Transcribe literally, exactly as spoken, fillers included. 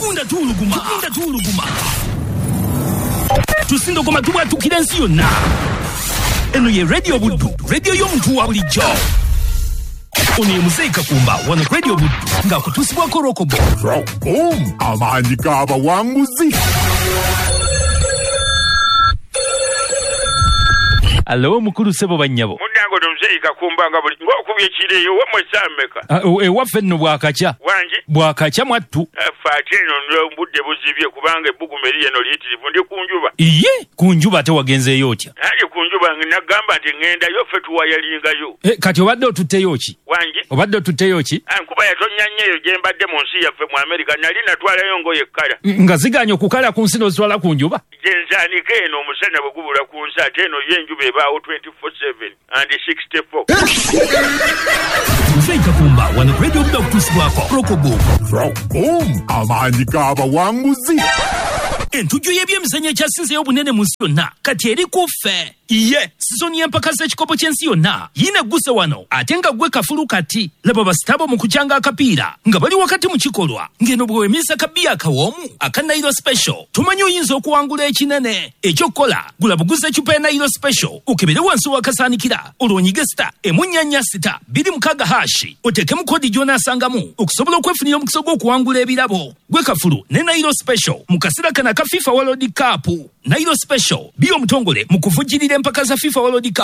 tugunda tuluguma tugunda tuluguma tusindo koma tubwatukira ensi yonna. Eno ye Radio Buddu, radio y'omuntu wa bulijjo. Ono ye Muzeeyi Kakumba wano Radio Buddu ng'akutuusibwako Rokobo. Boom! Amaanyi g'abawanguzi. Alo mukulu sebo bannyabo. Munango ndo Muzeeyi Kakumba nga buli ng'okubye kireeyo wamwe sammeka. Ewaffe nno bwakakya. Wangi? Bwakakya mwattu. Faate eno mbudde buzibye kubanga ebbugumu eri eno liyitirivu ndi ku njuba. Iye ku njuba ate wagenzeeyo otya? Naye ku njuba nagamba nti ŋŋendayo ffe tuwayalingayo. Kati obadde otutteyo ki? Wangi? Obadde otutteyo ki? Nkuba yatonnya nnyo gye mbadde mu nsi yaffe mu Amerika nali natwalayo ngoye kkala. Nga ziganya okukala ku nsi n'ozitwala ku njuba? Gye nzaanika eno omusana bwe gubula ku nsi ate eno y'enjuba ebaawo twenty-four seven and sixty-four. Muzeeyi Kakumba wano Radio Buddu okutuusibwako Rokobo. Boom! Amaanyi g'abawanguzi. Entujju y'ebyemizannyo ekyasinzeyo obunene mu nsi yonna kati eri ku ffe. Iye sizoni y'empaka z'ekikopo ky'ensi yonna yina egguse wano ate nga ggwe kafulu kati laba basitabo mu kukyanga akapiira nga bali wakati mu kikolwa ng'eno bwe weemisa kabbiya akawoomu aka Nairo Special tumanyi oyinza okuwangula ekinene ekyokukola gula buguza ecupa ya Nairo Special okebere wansi wakasaanikira olwonyige sita emunnyanya sita bbiri mukaaga hashi oteekemu kodi gy'onaasangamu okusobola okwefunira omukisa gw'okuwangula ebirabo gwe kafulu ne Nairo Special mu kaseera kana ka FIFA World Cup. Nairo Special biyo omutongole mu kuvujjirira empaka za FIFA World Cup.